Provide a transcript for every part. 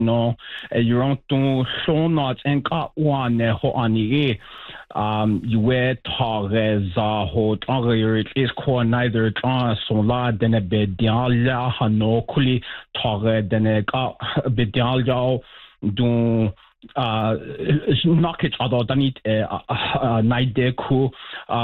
no you're on to show not and got one ho ani you wear tare za ho tare is ko neither trans so la den a bedial hano kuli tare den a bedial jaw do knock each other than it night de ku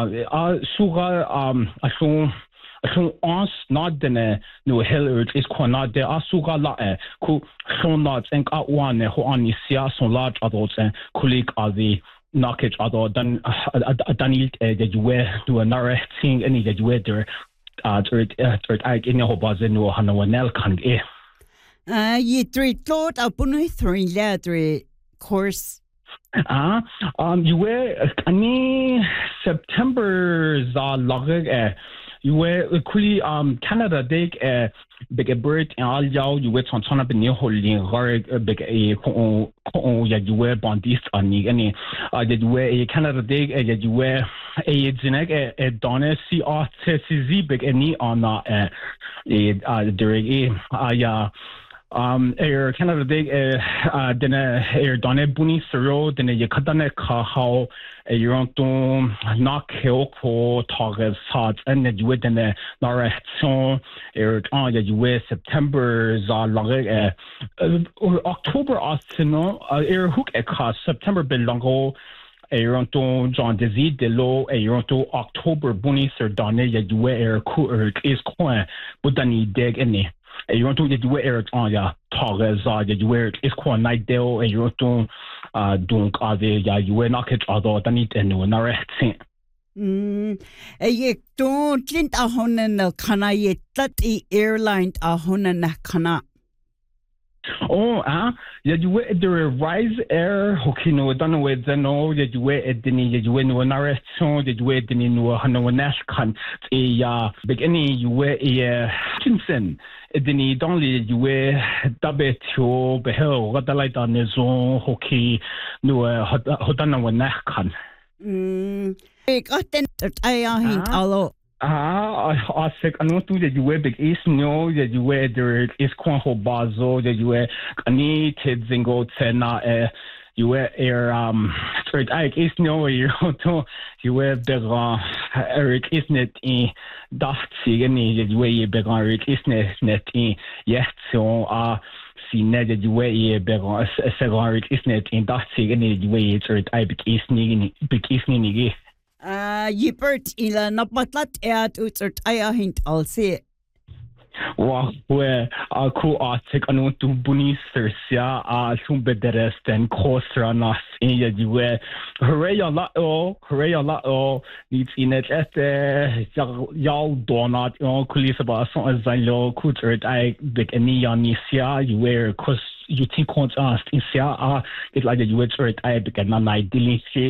suga so ons not the no hill is quite de asuga la ku so not think at one who on sia so large adults and colleague are the knock each other then Daniel that you wear do another thing any that you wear there I in your buzz no hanawanel can you three thought upon three letter course you wear any September za log you were kuli Canada dig big bird and all y'all you were on up in your holding big ya you were bandist on any did you wear a Canada dig you wear a genetic a donor see big any on during Canada dig then donne buni sero then you kadane ka how you're on to knock hill ko target thoughts and then you would then narration you wear September long October no hook September belongo to John Desi de lo to October buni sir donne you wear is coin but then you dig any you want to do it on ya targets you wear is quite night deal and you want to don't you wear knock each other than it and no thing you don't lint a honen kana ye that airline a honen kana you wear the Rise Air Hokino done with the no you wear it you win no narration you wear the no hanawanesh kan big any you wear a Hutchinson Dini donly you wear dabet yo behel what the light on the zone hockey no hodana wanesh kan I hint allo I think I know that you wear big east no that you wear there is quanho bazo that you wear any kids and go tena you wear air third I is no you wear big Eric isn't in dacht any that you wear big Eric isn't net in yes so see net that you wear big Eric isn't in dacht any you wear third I big east ni you bird ila napatlat ut I hint I'll see Well, where cool artic and to Bunny Sersia some better than Costa Nas in you wear hooray a lot needs in it at y'all donut kulis about as I know could I big any Nisia you wear cause you think contrast in Sia it's like you would I begin an ideally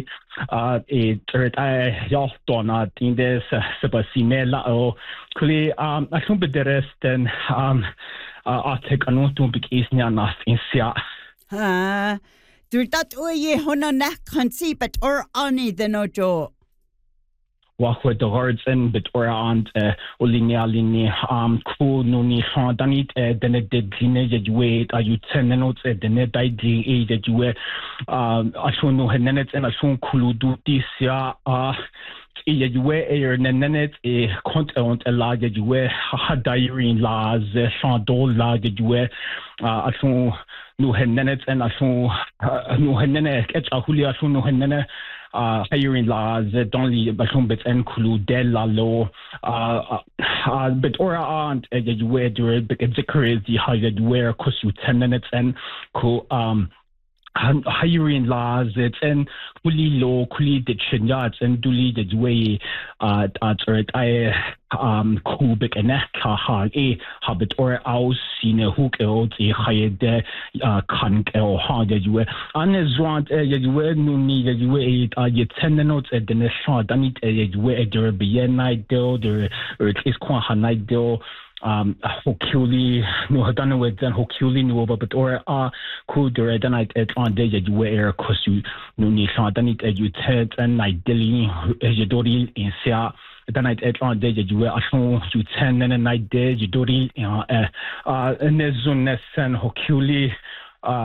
I y'all donut in this Sebasimela or Kuli I don't be the rest then I'll take a note to big easy enough in Sia do that way hona na can see but or ani the no jo walk with the words and but or and linear cool no ni danit then it did teenage wait are you 10 minutes at the net ID that you were I show no minutes and I show cool do this you wear a nenet a content a large you wear diary in laws chandol large you wear I show no nenet and I show no nenet catch a hulia show no nenet hiring laws only bashum bit include della law but or aren't you wear the crazy how you wear cause you 10 minutes and cool hiring laws it's and fully low fully the yards and duly the way I cool big and a habit or else seen a hook out a higher de can't or how did you wear and as want you wear no need you wait you 10 minutes at the next shot I need you wear there be a night deal there or it is quite a night deal hokuli no hadana with then hokuli no but or cool there then I on day you wear cause you no need shot I need you ted and I deli you dori in sia then I on day you wear you 10 and a night day you dori and there's one and hokuli